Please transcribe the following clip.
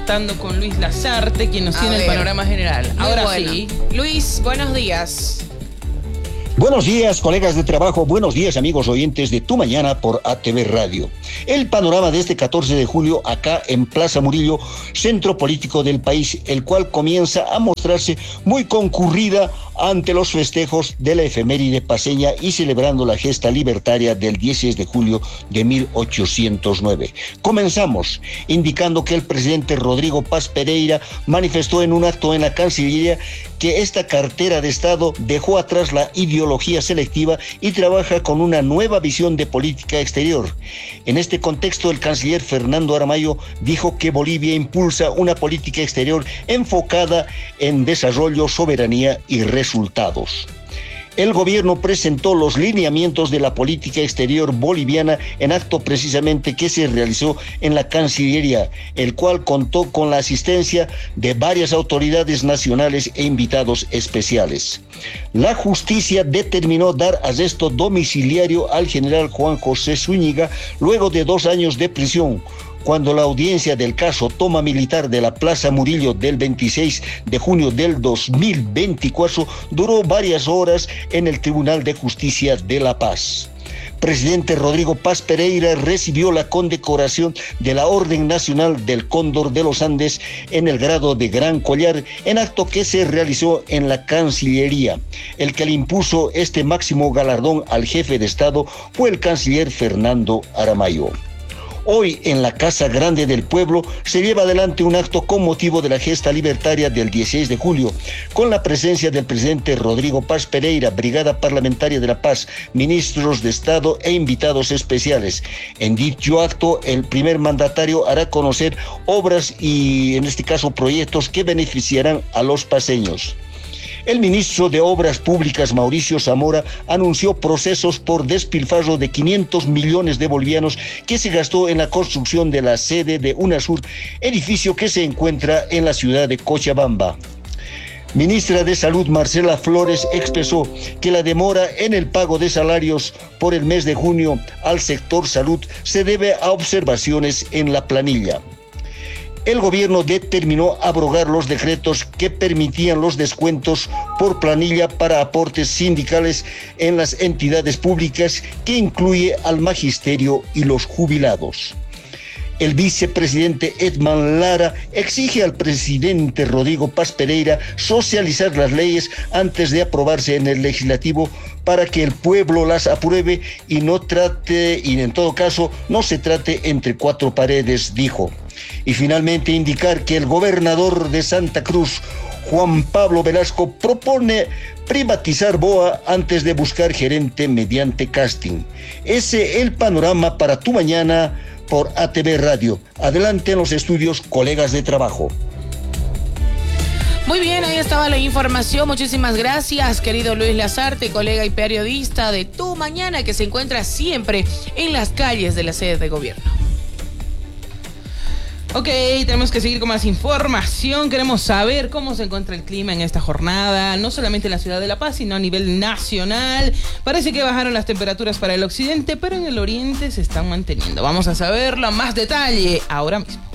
contactando con Luis Lasarte, quien nos tiene el panorama general. Ahora bueno. Sí. Luis, buenos días. Buenos días, colegas de trabajo. Buenos días, amigos oyentes de Tu Mañana por ATV Radio. El panorama de este 14 de julio acá en Plaza Murillo, centro político del país, el cual comienza a mostrarse muy concurrida ante los festejos de la efeméride paceña y celebrando la gesta libertaria del 16 de julio de 1809. Comenzamos indicando que el presidente Rodrigo Paz Pereira manifestó en un acto en la Cancillería que esta cartera de Estado dejó atrás la ideología selectiva y trabaja con una nueva visión de política exterior. En este contexto, el canciller Fernando Aramayo dijo que Bolivia impulsa una política exterior enfocada en desarrollo, soberanía y resultados. El gobierno presentó los lineamientos de la política exterior boliviana en acto precisamente que se realizó en la Cancillería, el cual contó con la asistencia de varias autoridades nacionales e invitados especiales. La justicia determinó dar arresto domiciliario al general Juan José Zúñiga luego de 2 años de prisión, cuando la audiencia del caso Toma Militar de la Plaza Murillo del 26 de junio del 2024 duró varias horas en el Tribunal de Justicia de La Paz. Presidente Rodrigo Paz Pereira recibió la condecoración de la Orden Nacional del Cóndor de los Andes en el grado de Gran Collar, en acto que se realizó en la Cancillería. El que le impuso este máximo galardón al jefe de Estado fue el canciller Fernando Aramayo. Hoy, en la Casa Grande del Pueblo, se lleva adelante un acto con motivo de la gesta libertaria del 16 de julio, con la presencia del presidente Rodrigo Paz Pereira, Brigada Parlamentaria de la Paz, ministros de Estado e invitados especiales. En dicho acto, el primer mandatario hará conocer obras y, en este caso, proyectos que beneficiarán a los paceños. El ministro de Obras Públicas, Mauricio Zamora, anunció procesos por despilfarro de 500 millones de bolivianos que se gastó en la construcción de la sede de UNASUR, edificio que se encuentra en la ciudad de Cochabamba. Ministra de Salud Marcela Flores expresó que la demora en el pago de salarios por el mes de junio al sector salud se debe a observaciones en la planilla. El gobierno determinó abrogar los decretos que permitían los descuentos por planilla para aportes sindicales en las entidades públicas, que incluye al magisterio y los jubilados. El vicepresidente Edman Lara exige al presidente Rodrigo Paz Pereira socializar las leyes antes de aprobarse en el legislativo para que el pueblo las apruebe y en todo caso no se trate entre 4 paredes, dijo. Y finalmente indicar que el gobernador de Santa Cruz, Juan Pablo Velasco, propone privatizar BOA antes de buscar gerente mediante casting. Ese es el panorama para Tu Mañana por ATV Radio. Adelante en los estudios, colegas de trabajo. Muy bien, ahí estaba la información. Muchísimas gracias, querido Luis Lasarte, colega y periodista de Tu Mañana, que se encuentra siempre en las calles de la sede de gobierno. Ok, tenemos que seguir con más información. Queremos saber cómo se encuentra el clima en esta jornada, no solamente en la ciudad de La Paz, sino a nivel nacional. Parece que bajaron las temperaturas para el occidente, pero en el oriente se están manteniendo. Vamos a saberlo a más detalle ahora mismo.